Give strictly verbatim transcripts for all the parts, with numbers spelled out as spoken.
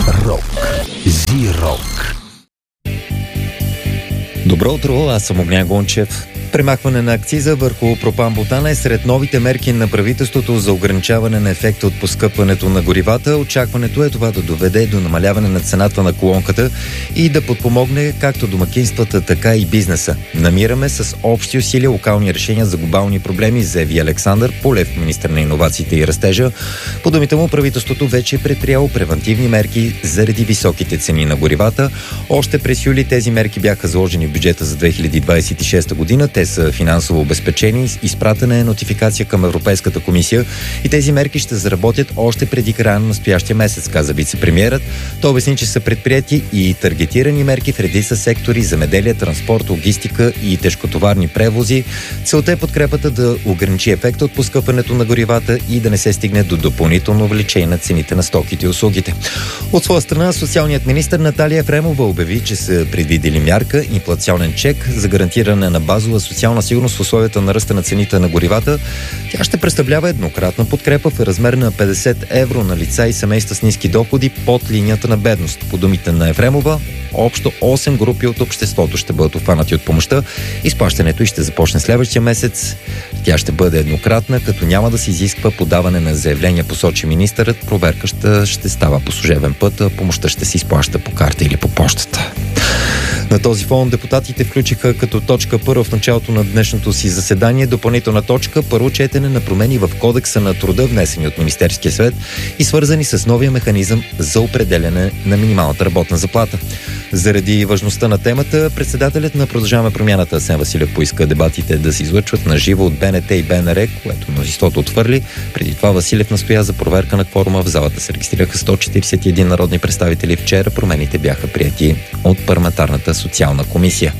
Рок. Зи-рок. Добро утро, аз съм Огнян Гончев. Премахване на акциза върху пропан-бутана е сред новите мерки на правителството за ограничаване на ефекта от поскъпването на горивата. Очакването е това да доведе до намаляване на цената на колонката и да подпомогне както домакинствата, така и бизнеса. Намираме с общи усилия локални решения за глобални проблеми, заяви Александър Полев, министър на иновациите и растежа. По думите му, правителството вече е предприело превантивни мерки заради високите цени на горивата. Още през юли тези мерки бяха заложени в бюджета за две хиляди двадесет и шеста година. Те са финансово обезпечени, изпратена е нотификация към Европейската комисия и тези мерки ще заработят още преди края на настоящия месец, каза вице-премиерът. Той обясни, че са предприяти и таргетирани мерки в редица сектори: земеделие, транспорт, логистика и тежкотоварни превози. Целта е подкрепата да ограничи ефекта от поскъпването на горивата и да не се стигне до допълнително увеличение на цените на стоките и услугите. От своя страна, социалният министър Наталия Ефремова обяви, че са предвидели мярка инфлационен чек за гарантиране на базова социална сигурност в условията на ръста на цените на горивата. Тя ще представлява еднократна подкрепа в размер на петдесет евро на лица и семейства с ниски доходи под линията на бедност. По думите на Ефремова, общо осем групи от обществото ще бъдат обхванати от помощта. Изплащането й ще започне следващия месец. Тя ще бъде еднократна, като няма да се изисква подаване на заявление, посочи министърът. Проверка ще, ще става по служебен път, а помощта ще се изплаща по карта или по почтата. На този фон депутатите включиха като точка първа в началото на днешното си заседание допълнителна точка първо четене на промени в Кодекса на труда, внесени от Министерския съвет и свързани с новия механизъм за определяне на минималната работна заплата. Заради важността на темата, председателят на Продължаваме промяната Асен Василев поиска дебатите да се излъчват на живо от БНТ и БНР, което мнозинството отхвърли. Преди това Василев настоя за проверка на кворума. В залата се регистрираха сто четиридесет и един народни представители. Вчера промените бяха прияти от парламентарната социална комисия.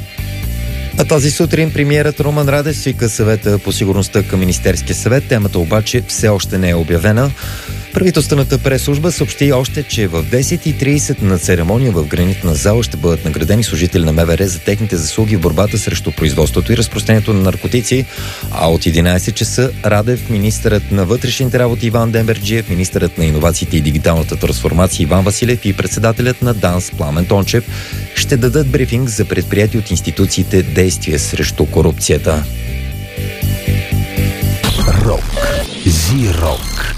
А тази сутрин премиерът Румен Радев свика съвета по сигурността към Министерския съвет. Темата обаче все още не е обявена. Правителствената пресслужба съобщи още, че в десет и тридесет на церемония в Гранитна зала ще бъдат наградени служители на МВР за техните заслуги в борбата срещу производството и разпространението на наркотици, а от единадесет часа Радев, министърът на вътрешните работи Иван Демерджиев, министърът на иновациите и дигиталната трансформация Иван Василев и председателят на ДАНС Пламен Тончев ще дадат брифинг за предприятия от институциите действия срещу корупцията. Рок. Зи-рок.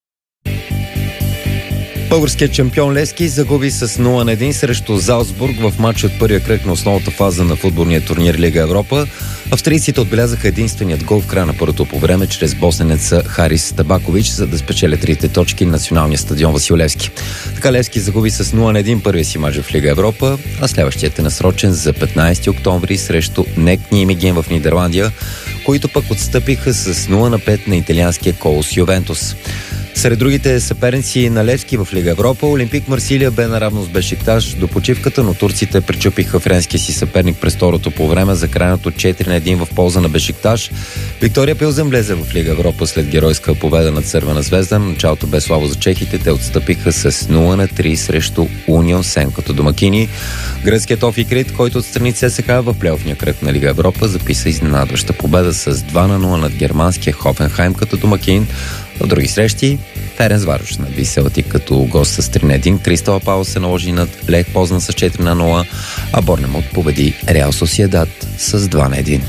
Българският шампион Левски загуби с нула на един срещу Залцбург в матч от първия кръг на основната фаза на футболния турнир Лига Европа. Австрийците отбелязаха единственият гол в края на първото по време чрез босненеца Харис Табакович, за да спечелят трите точки на националния стадион Васил Левски. Така Левски загуби с нула на един първия си мач в Лига Европа, а следващият е насрочен за петнадесети октомври срещу НЕК Нимеген в Нидерландия, които пък отстъпиха с нула на пет на италианския Колос Ювентус. Сред другите съперници на Левски в Лига Европа, Олимпик Марсилия бе наравно с Бешикташ до почивката, но турците пречупиха френския си съперник през второто по време за крайното четири на един в полза на Бешикташ. Виктория Пилзен влезе в Лига Европа след геройска победа над Цървена звезда. Началото бе слабо за чехите, те отстъпиха с нула на три срещу Унион Сен като домакини. Гръцкият Офи Крит, който отстрани ЦСКА в плейофния кръг на Лига Европа, записа изненадваща победа с два на нула над германския Хофенхайм като домакин. В други срещи Ференцварош надби Селтик като гост с три на един, Кристал Палас се наложи над Лех Позnan с четири на нула, а Борнемут победи Реал Сосиедад с два на един.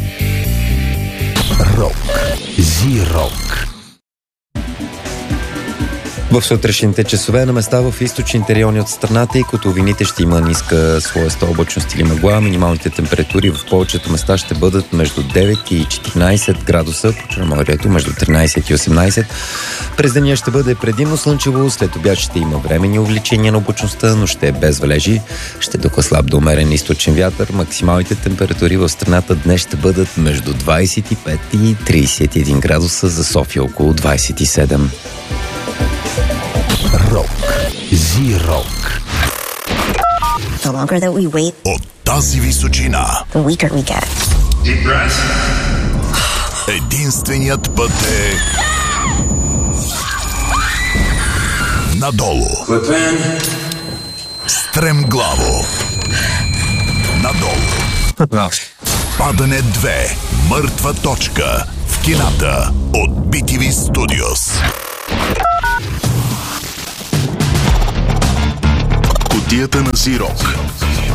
Рок. Зи-рок. В сутрешните часове на места в източните райони от страната и котовините ще има ниска слоеста облачност или мъгла. Минималните температури в повечето места ще бъдат между девет и четиринадесет градуса, по Черноморието между тринадесет и осемнадесет. През деня ще бъде предимно слънчево, след обяд ще има временни увеличения на облачността, но ще е без валежи. Ще духа слаб до умерен източен вятър. Максималните температури в страната днес ще бъдат между двадесет и пет и тридесет и един градуса, за София около двадесет и седем. Рок. Зи-рок. The longer that we wait, от тази височина, the weaker we get. Deep breath. единственият път е надолу. Стремглаво. Надолу. Падане две. Мъртва точка. В кината от би ти ви Studios. Кутията на Зирок.